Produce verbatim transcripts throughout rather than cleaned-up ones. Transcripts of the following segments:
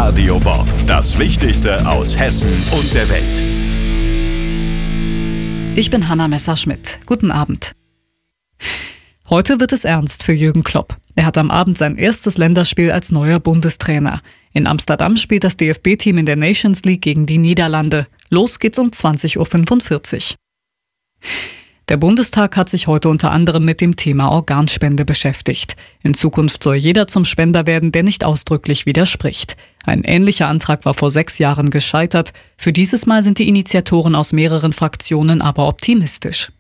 Radio Bob, das Wichtigste aus Hessen und der Welt. Ich bin Hanna Messerschmidt. Guten Abend. Heute wird es ernst für Jürgen Klopp. Er hat am Abend sein erstes Länderspiel als neuer Bundestrainer. In Amsterdam spielt das D F B-Team in der Nations League gegen die Niederlande. Los geht's um zwanzig Uhr fünfundvierzig. Der Bundestag hat sich heute unter anderem mit dem Thema Organspende beschäftigt. In Zukunft soll jeder zum Spender werden, der nicht ausdrücklich widerspricht. Ein ähnlicher Antrag war vor sechs Jahren gescheitert. Für dieses Mal sind die Initiatoren aus mehreren Fraktionen aber optimistisch.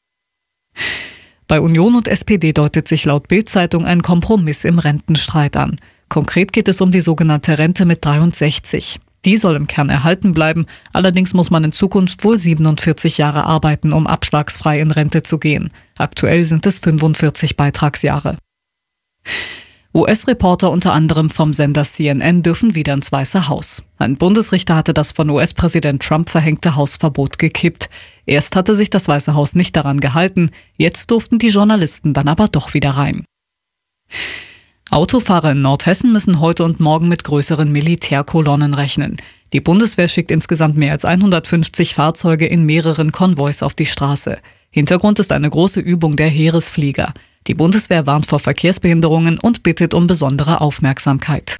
Bei Union und S P D deutet sich laut Bild-Zeitung ein Kompromiss im Rentenstreit an. Konkret geht es um die sogenannte Rente mit dreiundsechzig. Die soll im Kern erhalten bleiben, allerdings muss man in Zukunft wohl siebenundvierzig Jahre arbeiten, um abschlagsfrei in Rente zu gehen. Aktuell sind es fünfundvierzig Beitragsjahre. U S-Reporter unter anderem vom Sender C N N dürfen wieder ins Weiße Haus. Ein Bundesrichter hatte das von U S-Präsident Trump verhängte Hausverbot gekippt. Erst hatte sich das Weiße Haus nicht daran gehalten, jetzt durften die Journalisten dann aber doch wieder rein. Autofahrer in Nordhessen müssen heute und morgen mit größeren Militärkolonnen rechnen. Die Bundeswehr schickt insgesamt mehr als hundertfünfzig Fahrzeuge in mehreren Konvois auf die Straße. Hintergrund ist eine große Übung der Heeresflieger. Die Bundeswehr warnt vor Verkehrsbehinderungen und bittet um besondere Aufmerksamkeit.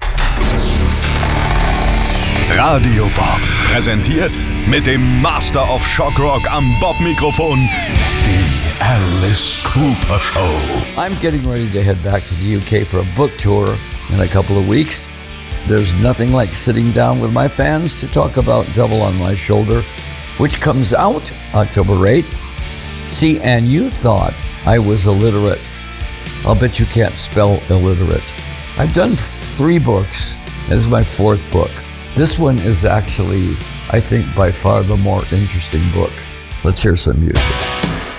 Radio Bob, präsentiert mit dem Master of Shock Rock am Bob-Mikrofon, die Alice Cooper Show. I'm getting ready to head back to the U K for a book tour in a couple of weeks. There's nothing like sitting down with my fans to talk about Devil on My Shoulder, which comes out October eighth. See, and you thought I was illiterate. I'll bet you can't spell illiterate. I've done three books. This is my fourth book. This one is actually, I think, by far the more interesting book. Let's hear some music.